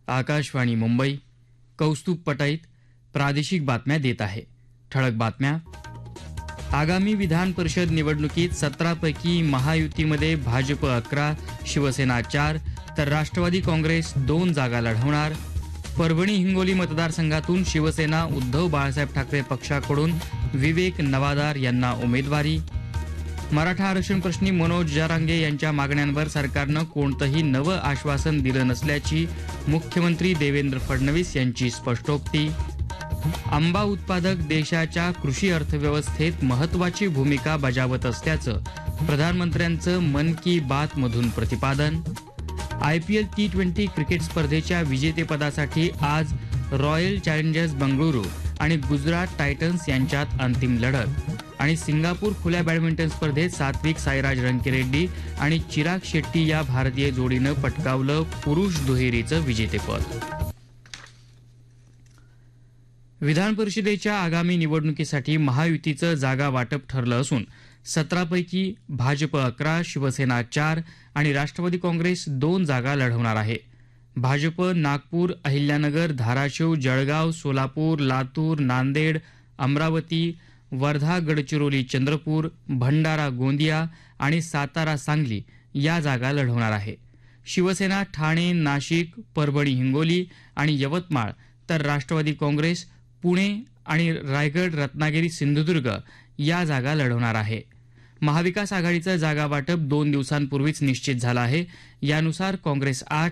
आकाशवाणी मुंबई. कौस्तुभ पटाईत प्रादेशिक बातम्या देत आहे. ठळक बातम्या. आगामी विधान परिषद निवडणुकीत 17 पैकी महायुतीमध्ये भाजप 11, शिवसेना 4 तर राष्ट्रवादी काँग्रेस 2 जागा लढवणार. परभणी हिंगोली मतदारसंघातून शिवसेना उद्धव बाळासाहेब ठाकरे पक्षाकडून विवेक नवादार यांना उमेदवारी. मराठा आरक्षण प्रश्नी मनोज जरांगे यांच्या मागण्यांवर सरकारनं कोणतंही नवं आश्वासन दिलं नसल्याची मुख्यमंत्री देवेंद्र फडणवीस यांची स्पष्टोक्ती. आंबा उत्पादक देशाच्या कृषी अर्थव्यवस्थेत महत्त्वाची भूमिका बजावत असल्याचं प्रधानमंत्र्यांचं मन की बात मधून प्रतिपादन. IPL T20 क्रिकेट स्पर्धेच्या विजेतेपदासाठी आज रॉयल चॅलेंजर्स बंगळुरू आणि गुजरात टायटन्स यांच्यात अंतिम लढत. आणि सिंगापूर खुल्या बॅडमिंटन स्पर्धेत सात्विक साईराज रंकीरेड्डी आणि चिराग शेट्टी या भारतीय जोडीनं पटकावलं पुरुष दुहेरीचं विजेतेपद. विधान परिषदेच्या आगामी निवडणुकीसाठी महायुतीचं जागा वाटप ठरलं असून 17 पैकी भाजप 11, शिवसेना 4 आणि राष्ट्रवादी काँग्रेस 2 जागा लढवणार आहे. भाजप नागपूर, अहिल्यानगर, धाराशिव, जळगाव, सोलापूर, लातूर, नांदेड, अमरावती, वर्धा, गडचिरोली, चंद्रपूर, भंडारा, गोंदिया आणि सातारा, सांगली या जागा लढवणार आहे. शिवसेना ठाणे, नाशिक, परभणी, हिंगोली आणि यवतमाळ तर राष्ट्रवादी काँग्रेस पुणे आणि रायगड, रत्नागिरी, सिंधुदुर्ग या जागा लढवणार आहे. महाविकास आघाडीचं जागा वाटप 2 दिवसांपूर्वीच निश्चित झालं आहे. यानुसार काँग्रेस 8,